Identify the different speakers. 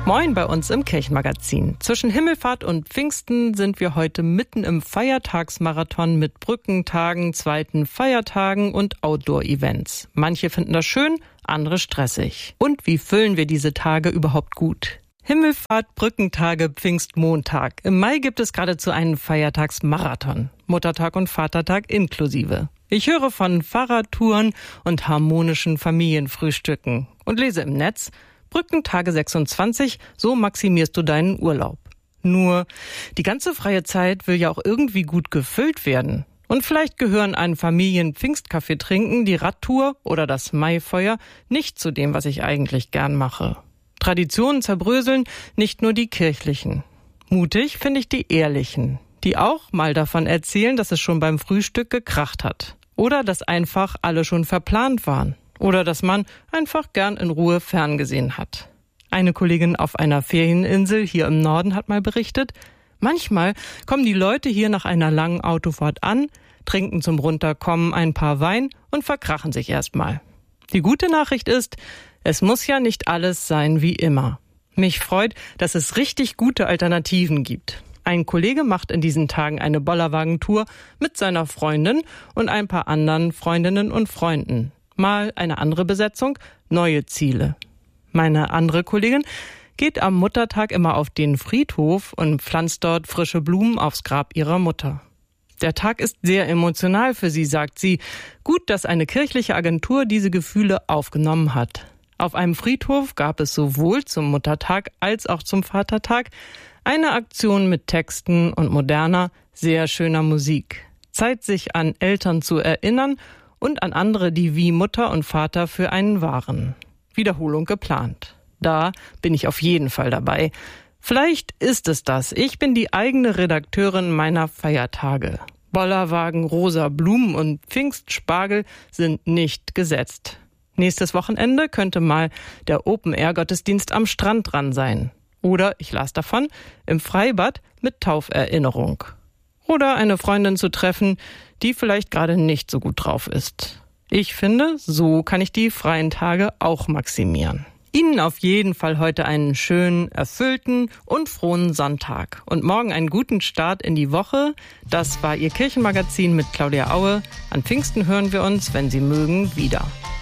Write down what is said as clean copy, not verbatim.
Speaker 1: Moin bei uns im Kirchenmagazin. Zwischen Himmelfahrt und Pfingsten sind wir heute mitten im Feiertagsmarathon mit Brückentagen, zweiten Feiertagen und Outdoor-Events. Manche finden das schön, andere stressig. Und wie füllen wir diese Tage überhaupt gut? Himmelfahrt, Brückentage, Pfingstmontag. Im Mai gibt es geradezu einen Feiertagsmarathon. Muttertag und Vatertag inklusive. Ich höre von Fahrradtouren und harmonischen Familienfrühstücken und lese im Netz: Brückentage 26, so maximierst du deinen Urlaub. Nur, die ganze freie Zeit will ja auch irgendwie gut gefüllt werden. Und vielleicht gehören ein Familien-Pfingstkaffee trinken, die Radtour oder das Maifeuer nicht zu dem, was ich eigentlich gern mache. Traditionen zerbröseln, nicht nur die kirchlichen. Mutig finde ich die ehrlichen, die auch mal davon erzählen, dass es schon beim Frühstück gekracht hat. Oder dass einfach alle schon verplant waren. Oder dass man einfach gern in Ruhe ferngesehen hat. Eine Kollegin auf einer Ferieninsel hier im Norden hat mal berichtet: Manchmal kommen die Leute hier nach einer langen Autofahrt an, trinken zum Runterkommen ein paar Wein und verkrachen sich erstmal. Die gute Nachricht ist, es muss ja nicht alles sein wie immer. Mich freut, dass es richtig gute Alternativen gibt. Ein Kollege macht in diesen Tagen eine Bollerwagentour mit seiner Freundin und ein paar anderen Freundinnen und Freunden. Mal eine andere Besetzung, neue Ziele. Meine andere Kollegin geht am Muttertag immer auf den Friedhof und pflanzt dort frische Blumen aufs Grab ihrer Mutter. Der Tag ist sehr emotional für sie, sagt sie. Gut, dass eine kirchliche Agentur diese Gefühle aufgenommen hat. Auf einem Friedhof gab es sowohl zum Muttertag als auch zum Vatertag eine Aktion mit Texten und moderner, sehr schöner Musik. Zeit, sich an Eltern zu erinnern und an andere, die wie Mutter und Vater für einen waren. Wiederholung geplant. Da bin ich auf jeden Fall dabei. Vielleicht ist es das. Ich bin die eigene Redakteurin meiner Feiertage. Bollerwagen, rosa Blumen und Pfingstspargel sind nicht gesetzt. Nächstes Wochenende könnte mal der Open-Air-Gottesdienst am Strand dran sein. Oder, ich las davon, im Freibad mit Tauferinnerung. Oder eine Freundin zu treffen, die vielleicht gerade nicht so gut drauf ist. Ich finde, so kann ich die freien Tage auch maximieren. Ihnen auf jeden Fall heute einen schönen, erfüllten und frohen Sonntag. Und morgen einen guten Start in die Woche. Das war Ihr Kirchenmagazin mit Claudia Aue. An Pfingsten hören wir uns, wenn Sie mögen, wieder.